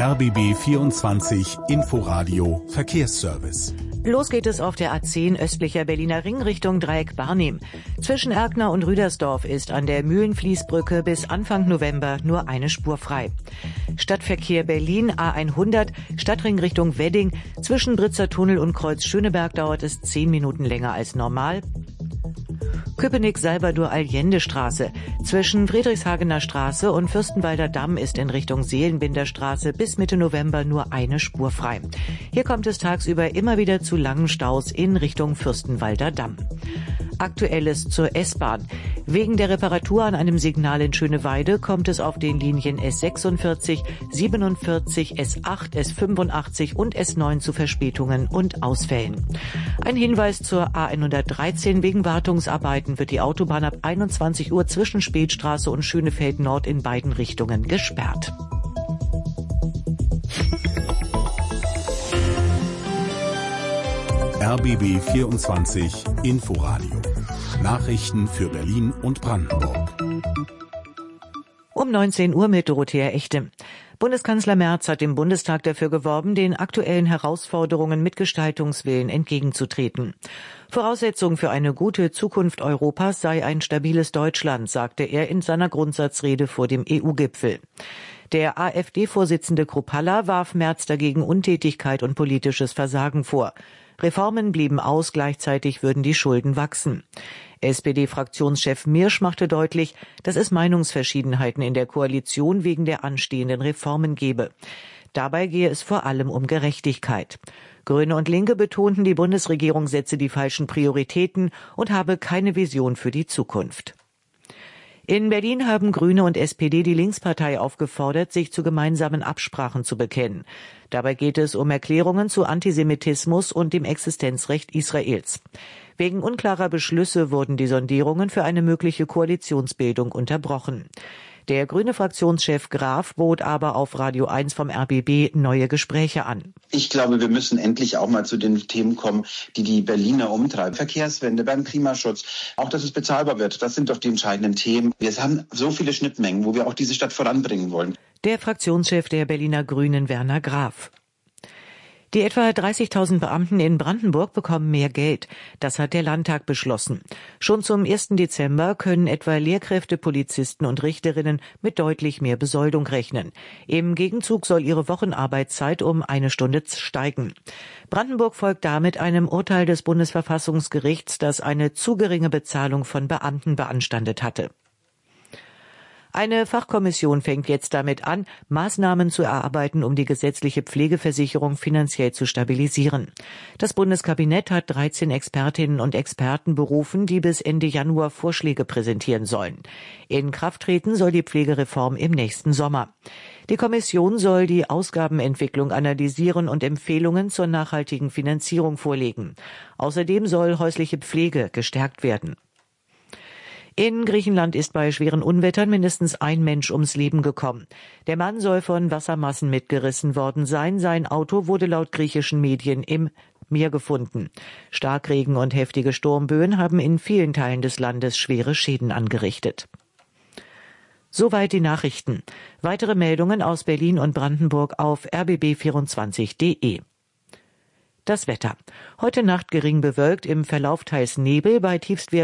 RBB 24 Inforadio Verkehrsservice. Los geht es auf der A10 östlicher Berliner Ring Richtung Dreieck Barnim. Zwischen Erkner und Rüdersdorf ist an der Mühlenfließbrücke bis Anfang November nur eine Spur frei. Stadtverkehr Berlin A100 Stadtring Richtung Wedding. Zwischen Britzer Tunnel und Kreuz Schöneberg dauert es 10 Minuten länger als normal. Köpenick-Salvador-Allende-Straße. Zwischen Friedrichshagener Straße und Fürstenwalder Damm ist in Richtung Seelenbinderstraße bis Mitte November nur eine Spur frei. Hier kommt es tagsüber immer wieder zu langen Staus in Richtung Fürstenwalder Damm. Aktuelles zur S-Bahn. Wegen der Reparatur an einem Signal in Schöneweide kommt es auf den Linien S46, 47, S8, S85 und S9 zu Verspätungen und Ausfällen. Ein Hinweis zur A113: wegen Wartungsarbeiten wird die Autobahn ab 21 Uhr zwischen Spätstraße und Schönefeld Nord in beiden Richtungen gesperrt. RBB 24 Inforadio. Nachrichten für Berlin und Brandenburg. Um 19 Uhr mit Dorothea Echte. Bundeskanzler Merz hat im Bundestag dafür geworben, den aktuellen Herausforderungen mit Gestaltungswillen entgegenzutreten. Voraussetzung für eine gute Zukunft Europas sei ein stabiles Deutschland, sagte er in seiner Grundsatzrede vor dem EU-Gipfel. Der AfD-Vorsitzende Kruppalla warf Merz dagegen Untätigkeit und politisches Versagen vor. Reformen blieben aus, gleichzeitig würden die Schulden wachsen. SPD-Fraktionschef Mirsch machte deutlich, dass es Meinungsverschiedenheiten in der Koalition wegen der anstehenden Reformen gebe. Dabei gehe es vor allem um Gerechtigkeit. Grüne und Linke betonten, die Bundesregierung setze die falschen Prioritäten und habe keine Vision für die Zukunft. In Berlin haben Grüne und SPD die Linkspartei aufgefordert, sich zu gemeinsamen Absprachen zu bekennen. Dabei geht es um Erklärungen zu Antisemitismus und dem Existenzrecht Israels. Wegen unklarer Beschlüsse wurden die Sondierungen für eine mögliche Koalitionsbildung unterbrochen. Der grüne Fraktionschef Graf bot aber auf Radio 1 vom RBB neue Gespräche an. Ich glaube, wir müssen endlich auch mal zu den Themen kommen, die die Berliner umtreiben. Verkehrswende, beim Klimaschutz, auch dass es bezahlbar wird. Das sind doch die entscheidenden Themen. Wir haben so viele Schnittmengen, wo wir auch diese Stadt voranbringen wollen. Der Fraktionschef der Berliner Grünen, Werner Graf. Die etwa 30.000 Beamten in Brandenburg bekommen mehr Geld. Das hat der Landtag beschlossen. Schon zum 1. Dezember können etwa Lehrkräfte, Polizisten und Richterinnen mit deutlich mehr Besoldung rechnen. Im Gegenzug soll ihre Wochenarbeitszeit um 1 Stunde steigen. Brandenburg folgt damit einem Urteil des Bundesverfassungsgerichts, das eine zu geringe Bezahlung von Beamten beanstandet hatte. Eine Fachkommission fängt jetzt damit an, Maßnahmen zu erarbeiten, um die gesetzliche Pflegeversicherung finanziell zu stabilisieren. Das Bundeskabinett hat 13 Expertinnen und Experten berufen, die bis Ende Januar Vorschläge präsentieren sollen. In Kraft treten soll die Pflegereform im nächsten Sommer. Die Kommission soll die Ausgabenentwicklung analysieren und Empfehlungen zur nachhaltigen Finanzierung vorlegen. Außerdem soll häusliche Pflege gestärkt werden. In Griechenland ist bei schweren Unwettern mindestens ein Mensch ums Leben gekommen. Der Mann soll von Wassermassen mitgerissen worden sein. Sein Auto wurde laut griechischen Medien im Meer gefunden. Starkregen und heftige Sturmböen haben in vielen Teilen des Landes schwere Schäden angerichtet. Soweit die Nachrichten. Weitere Meldungen aus Berlin und Brandenburg auf rbb24.de. Das Wetter. Heute Nacht gering bewölkt, im Verlauf teils Nebel, bei Tiefstwerten